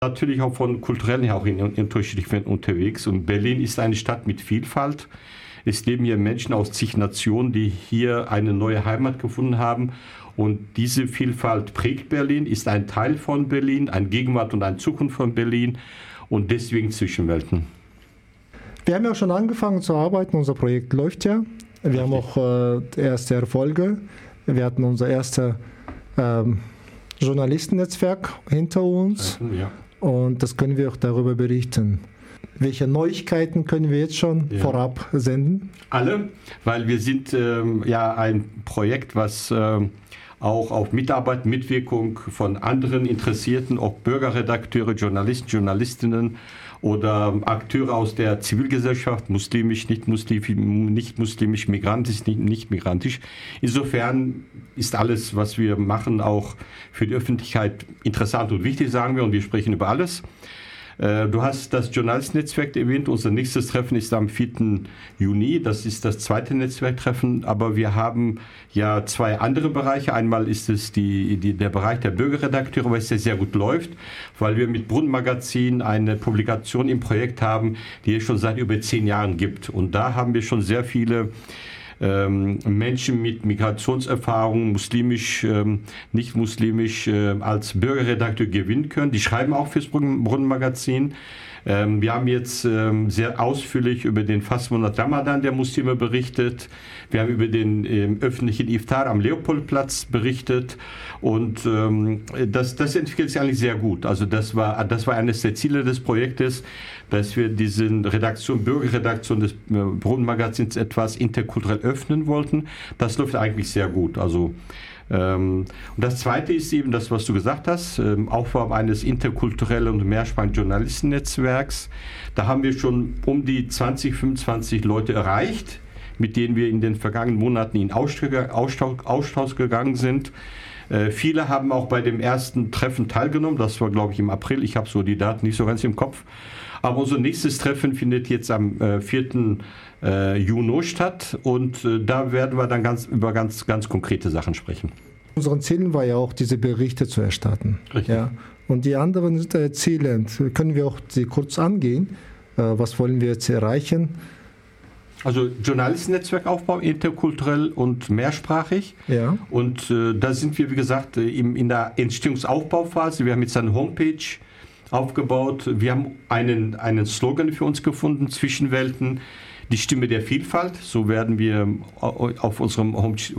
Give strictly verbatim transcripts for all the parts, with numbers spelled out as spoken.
Natürlich auch von kulturellen her auch in, in unterschiedlichen unterwegs. Und Berlin ist eine Stadt mit Vielfalt. Es leben hier Menschen aus zig Nationen, die hier eine neue Heimat gefunden haben. Und diese Vielfalt prägt Berlin, ist ein Teil von Berlin, ein Gegenwart und eine Zukunft von Berlin und deswegen Zwischenwelten. Wir haben ja schon angefangen zu arbeiten, unser Projekt läuft ja. Wir Richtig. haben auch äh, erste Erfolge. Wir hatten unser erstes ähm, Journalistennetzwerk hinter uns. Ja. Und das können wir auch darüber berichten. Welche Neuigkeiten können wir jetzt schon ja. vorab senden? Alle, weil wir sind ähm, ja ein Projekt, was ähm, auch auf Mitarbeit, Mitwirkung von anderen Interessierten, ob Bürgerredakteure, Journalisten, Journalistinnen oder Akteure aus der Zivilgesellschaft, muslimisch, nicht muslimisch, nicht muslimisch, migrantisch, nicht, nicht migrantisch. Insofern ist alles, was wir machen, auch für die Öffentlichkeit interessant und wichtig, sagen wir, und wir sprechen über alles. Du hast das Journalistennetzwerk erwähnt. Unser nächstes Treffen ist am vierten Juni. Das ist das zweite Netzwerktreffen. Aber wir haben ja zwei andere Bereiche. Einmal ist es die, die, der Bereich der Bürgerredakteure, weil es ja sehr gut läuft, weil wir mit Brunnenmagazin eine Publikation im Projekt haben, die es schon seit über zehn Jahren gibt. Und da haben wir schon sehr viele Ähm, Menschen mit Migrationserfahrung, muslimisch, ähm, nicht muslimisch, äh, als Bürgerredakteur gewinnen können. Die schreiben auch fürs Brunnenmagazin. Ähm, wir haben jetzt ähm, sehr ausführlich über den Fastmonat Ramadan der Muslime berichtet. Wir haben über den ähm, öffentlichen Iftar am Leopoldplatz berichtet. Und ähm, das, das entwickelt sich eigentlich sehr gut. Also das war, das war eines der Ziele des Projektes, dass wir diese Redaktion, Bürgerredaktion des äh, Brunnenmagazins etwas interkulturell öffnen wollten. Das läuft eigentlich sehr gut. Also Ähm, und das Zweite ist eben das, was du gesagt hast, ähm, Aufbau eines interkulturellen und mehrsprachigen Journalistennetzwerks. Da haben wir schon um die zwanzig, fünfundzwanzig Leute erreicht, mit denen wir in den vergangenen Monaten in Austausch, Austausch gegangen sind. Äh, viele haben auch bei dem ersten Treffen teilgenommen. Das war, glaube ich, im April. Ich habe so die Daten nicht so ganz im Kopf. Aber unser nächstes Treffen findet jetzt am äh, vierten Juni statt und äh, da werden wir dann ganz über ganz, ganz konkrete Sachen sprechen. Unseren Zielen war ja auch, diese Berichte zu erstatten. Richtig. Ja. Und die anderen äh, Ziele, können wir auch sie kurz angehen. Äh, was wollen wir jetzt erreichen? Also Journalistennetzwerkaufbau, interkulturell und mehrsprachig. Ja. Und äh, da sind wir, wie gesagt, im, in der Entstehungsaufbauphase. Wir haben jetzt eine Homepage aufgebaut. Wir haben einen, einen Slogan für uns gefunden, Zwischenwelten. Die Stimme der Vielfalt, so werden wir auf unserem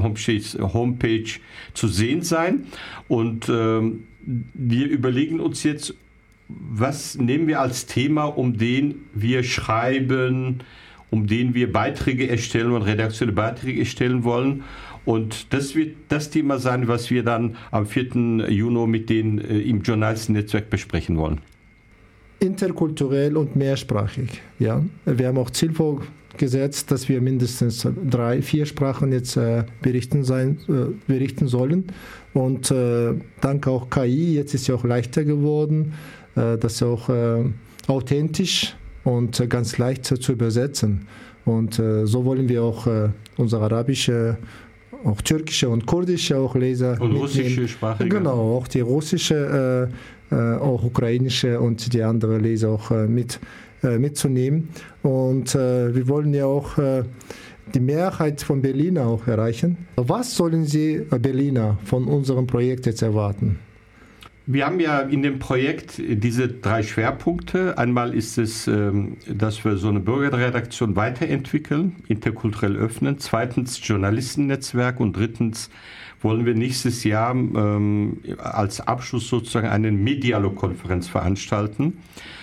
Homepage zu sehen sein. Und ähm, wir überlegen uns jetzt, was nehmen wir als Thema, um den wir schreiben, um den wir Beiträge erstellen und redaktionelle Beiträge erstellen wollen. Und das wird das Thema sein, was wir dann am vierten Juni mit denen äh, im Journalistennetzwerk besprechen wollen. Interkulturell und mehrsprachig. Ja. Wir haben auch Ziel vorgesetzt, dass wir mindestens drei, vier Sprachen jetzt äh, berichten, sein, äh, berichten sollen. Und äh, dank auch K I, jetzt ist ja auch leichter geworden, äh, das ist auch äh, authentisch und äh, ganz leicht äh, zu übersetzen. Und äh, so wollen wir auch äh, unsere arabische, auch türkische und kurdische auch Leser und russische Sprache. Genau, auch die russische äh, auch ukrainische und die anderen Leser auch äh, mit, äh, mitzunehmen. Und äh, wir wollen ja auch äh, die Mehrheit von Berliner auch erreichen. Was sollen Sie, Berliner, von unserem Projekt jetzt erwarten? Wir haben ja in dem Projekt diese drei Schwerpunkte. Einmal ist es, dass wir so eine Bürgerredaktion weiterentwickeln, interkulturell öffnen. Zweitens Journalistennetzwerk und drittens wollen wir nächstes Jahr ähm, als Abschluss sozusagen eine Medialo-Konferenz veranstalten.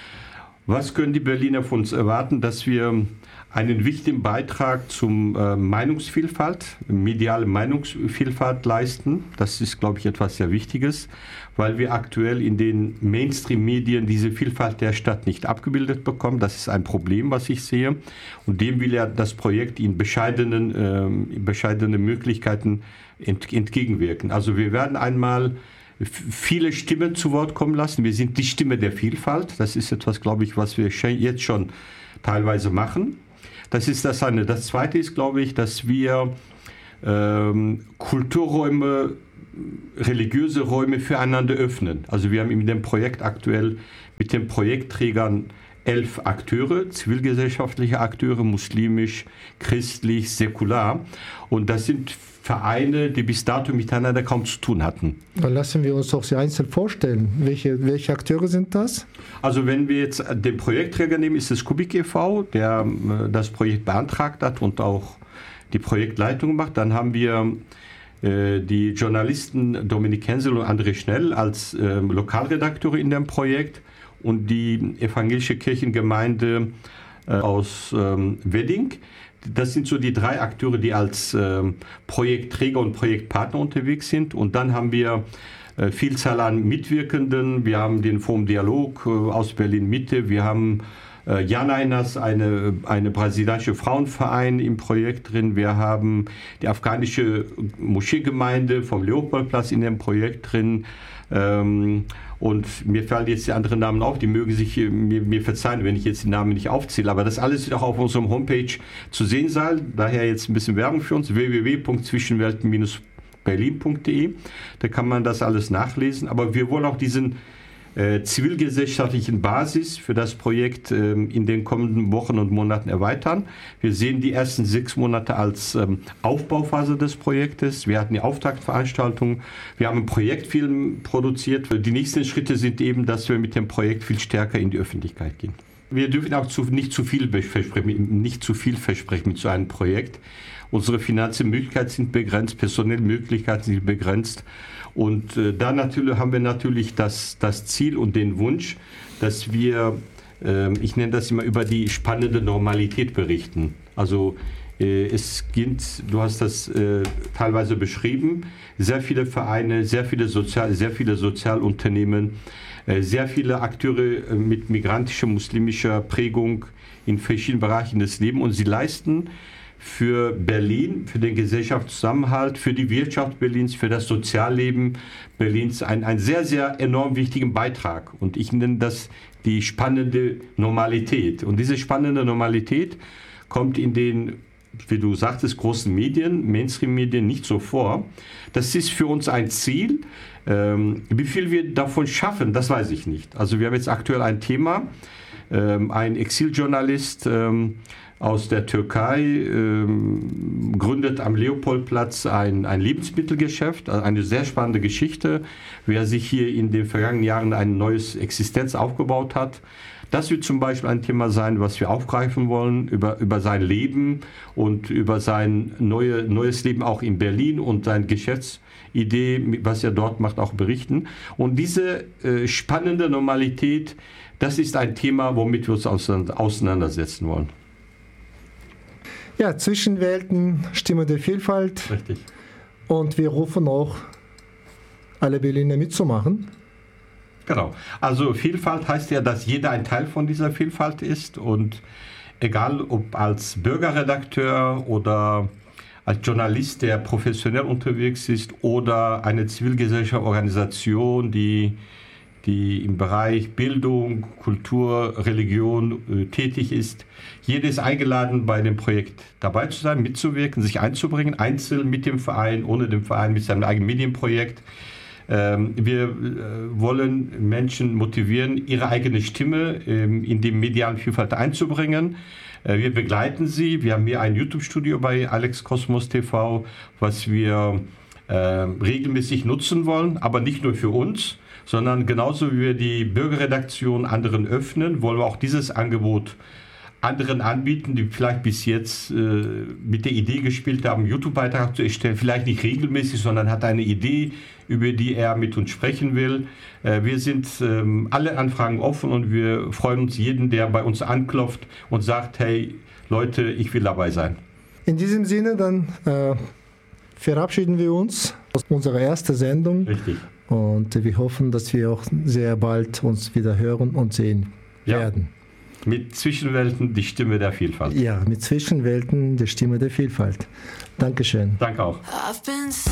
Was können die Berliner von uns erwarten? Dass wir einen wichtigen Beitrag zum äh, Meinungsvielfalt, mediale Meinungsvielfalt leisten. Das ist, glaube ich, etwas sehr Wichtiges, weil wir aktuell in den Mainstream-Medien diese Vielfalt der Stadt nicht abgebildet bekommen. Das ist ein Problem, was ich sehe. Und dem will ja das Projekt in bescheidenen, äh, in bescheidene Möglichkeiten ent- entgegenwirken. Also wir werden einmal viele Stimmen zu Wort kommen lassen. Wir sind die Stimme der Vielfalt. Das ist etwas, glaube ich, was wir jetzt schon teilweise machen. Das ist das eine. Das zweite ist, glaube ich, dass wir ähm, Kulturräume, religiöse Räume füreinander öffnen. Also wir haben in dem Projekt aktuell mit den Projektträgern elf Akteure, zivilgesellschaftliche Akteure, muslimisch, christlich, säkular. Und das sind Vereine, die bis dato miteinander kaum zu tun hatten. Dann lassen wir uns doch sie einzeln vorstellen. Welche, welche Akteure sind das? Also wenn wir jetzt den Projektträger nehmen, ist es Kubik e V, der äh, das Projekt beantragt hat und auch die Projektleitung macht. Dann haben wir äh, die Journalisten Dominik Hensel und André Schnell als äh, Lokalredakteure in dem Projekt und die evangelische Kirchengemeinde äh, aus ähm, Wedding. Das sind so die drei Akteure, die als ähm, Projektträger und Projektpartner unterwegs sind. Und dann haben wir äh, Vielzahl an Mitwirkenden. Wir haben den Forum Dialog äh, aus Berlin-Mitte. Wir haben äh, Janainas, eine, eine brasilianische Frauenverein im Projekt drin. Wir haben die afghanische Moscheegemeinde vom Leopoldplatz in dem Projekt drin. Ähm, und mir fallen jetzt die anderen Namen auf, die mögen sich mir, mir verzeihen, wenn ich jetzt die Namen nicht aufzähle. Aber das alles wird auch auf unserem Homepage zu sehen sein. Daher jetzt ein bisschen Werbung für uns, w w w punkt zwischenwelten Bindestrich berlin punkt d e. Da kann man das alles nachlesen. Aber wir wollen auch diesen äh, zivilgesellschaftlichen Basis für das Projekt äh, in den kommenden Wochen und Monaten erweitern. Wir sehen die ersten sechs Monate als ähm, Aufbauphase des Projektes. Wir hatten die Auftaktveranstaltung. Wir haben einen Projektfilm produziert. Die nächsten Schritte sind eben, dass wir mit dem Projekt viel stärker in die Öffentlichkeit gehen. Wir dürfen auch zu, nicht zu viel versprechen, nicht zu viel versprechen mit so einem Projekt. Unsere finanziellen Möglichkeiten sind begrenzt, personelle Möglichkeiten sind begrenzt. Und äh, da natürlich haben wir natürlich das, das Ziel und den Wunsch, dass wir, äh, ich nenne das immer, über die spannende Normalität berichten. Also äh, es gibt, du hast das äh, teilweise beschrieben, sehr viele Vereine, sehr viele, Sozial, sehr viele Sozialunternehmen, äh, sehr viele Akteure äh, mit migrantischer, muslimischer Prägung in verschiedenen Bereichen des Lebens und sie leisten für Berlin, für den Gesellschaftszusammenhalt, für die Wirtschaft Berlins, für das Sozialleben Berlins einen, einen sehr, sehr enorm wichtigen Beitrag. Und ich nenne das die spannende Normalität. Und diese spannende Normalität kommt in den, wie du sagtest, großen Medien, Mainstream-Medien nicht so vor. Das ist für uns ein Ziel. Ähm, wie viel wir davon schaffen, das weiß ich nicht. Also wir haben jetzt aktuell ein Thema, ähm, ein Exiljournalist, ähm, aus der Türkei, ähm, gründet am Leopoldplatz ein, ein Lebensmittelgeschäft, also eine sehr spannende Geschichte, wie er sich hier in den vergangenen Jahren eine neue Existenz aufgebaut hat. Das wird zum Beispiel ein Thema sein, was wir aufgreifen wollen, über, über sein Leben und über sein neue, neues Leben auch in Berlin und seine Geschäftsidee, was er dort macht, auch berichten. Und diese äh, spannende Normalität, das ist ein Thema, womit wir uns auseinandersetzen wollen. Ja, Zwischenwelten, Stimme der Vielfalt. Richtig. Und wir rufen auch alle Berliner mitzumachen. Genau. Also Vielfalt heißt ja, dass jeder ein Teil von dieser Vielfalt ist und egal ob als Bürgerredakteur oder als Journalist, der professionell unterwegs ist oder eine Zivilgesellschaftsorganisation, die die im Bereich Bildung, Kultur, Religion äh, tätig ist. Jeder ist eingeladen, bei dem Projekt dabei zu sein, mitzuwirken, sich einzubringen, einzeln mit dem Verein, ohne den Verein, mit seinem eigenen Medienprojekt. Ähm, wir äh, wollen Menschen motivieren, ihre eigene Stimme ähm, in die medialen Vielfalt einzubringen. Äh, wir begleiten sie. Wir haben hier ein YouTube-Studio bei Alex Kosmos T V, was wir äh, regelmäßig nutzen wollen, aber nicht nur für uns, sondern genauso wie wir die Bürgerredaktion anderen öffnen, wollen wir auch dieses Angebot anderen anbieten, die vielleicht bis jetzt äh, mit der Idee gespielt haben, einen YouTube-Beitrag zu erstellen, vielleicht nicht regelmäßig, sondern hat eine Idee, über die er mit uns sprechen will. Äh, wir sind ähm, alle Anfragen offen und wir freuen uns jeden, der bei uns anklopft und sagt, hey Leute, ich will dabei sein. In diesem Sinne dann äh, verabschieden wir uns aus unserer ersten Sendung. Richtig. Und wir hoffen, dass wir auch sehr bald uns wieder hören und sehen ja. werden. Mit Zwischenwelten die Stimme der Vielfalt. Ja, mit Zwischenwelten die Stimme der Vielfalt. Dankeschön. Danke auch.